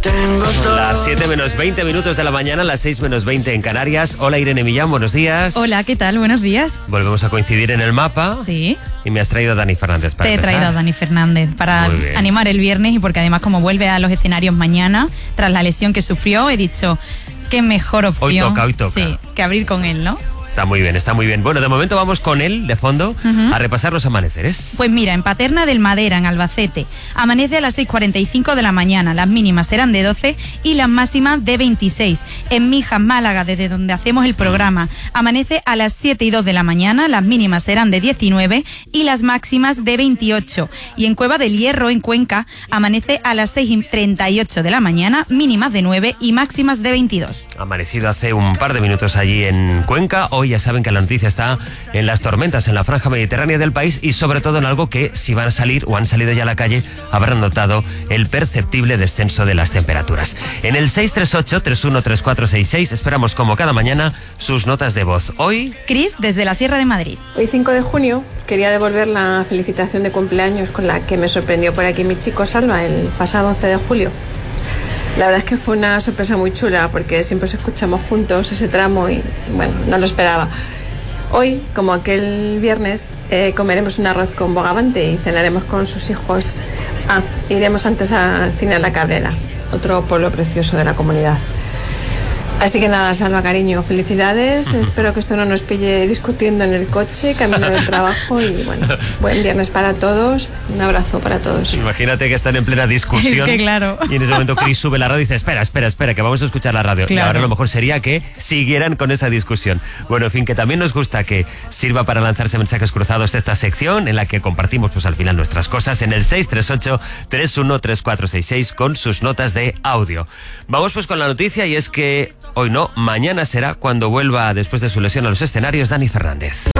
Las 7 menos 20 minutos de la mañana, las 6 menos 20 en Canarias. Hola Irene Millán, buenos días. Hola, ¿qué tal? Buenos días. Volvemos a coincidir en el mapa. Sí. Y me has traído a Dani Fernández para Te he empezar. traído a Dani Fernández para animar el viernes y porque además como vuelve a los escenarios mañana, tras la lesión que sufrió, he dicho, qué mejor opción Hoy toca. Sí, que abrir con él, ¿no? Está muy bien, está muy bien. Bueno, de momento vamos con él, de fondo, a repasar los amaneceres. Pues mira, en Paterna del Madera, en Albacete, amanece a las 6:45 de la mañana. Las mínimas serán de 12 y las máximas de 26. En Mijas, Málaga, desde donde hacemos el programa, amanece a las 7:02 de la mañana. Las mínimas serán de 19 y las máximas de 28. Y en Cueva del Hierro, en Cuenca, amanece a las 6:38 de la mañana, mínimas de 9 y máximas de 22. Amanecido hace un par de minutos allí en Cuenca. Hoy ya saben que la noticia está en las tormentas en la franja mediterránea del país y sobre todo en algo que si van a salir o han salido ya a la calle habrán notado el perceptible descenso de las temperaturas. En el 638-313466 esperamos como cada mañana sus notas de voz. Hoy... Cris, desde la Sierra de Madrid. Hoy 5 de junio quería devolver la felicitación de cumpleaños con la que me sorprendió por aquí mi chico Salva el pasado 11 de julio. La verdad es que fue una sorpresa muy chula porque siempre os escuchamos juntos ese tramo y bueno, no lo esperaba. Hoy, como aquel viernes, comeremos un arroz con bogavante y cenaremos con sus hijos. Iremos antes al cine a La Cabrera, otro pueblo precioso de la comunidad. Así que nada, Salva, cariño, felicidades. Espero que esto no nos pille discutiendo en el coche, camino del trabajo y bueno, buen viernes para todos. Un abrazo para todos. Imagínate que están en plena discusión. Es que claro. Y en ese momento Cris sube la radio y dice, espera, que vamos a escuchar la radio. Claro. Y ahora lo mejor sería que siguieran con esa discusión. Bueno, en fin, que también nos gusta que sirva para lanzarse mensajes cruzados esta sección en la que compartimos pues al final nuestras cosas en el 638-313466 con sus notas de audio. Vamos pues con la noticia y es que hoy no, mañana será cuando vuelva después de su lesión a los escenarios Dani Fernández.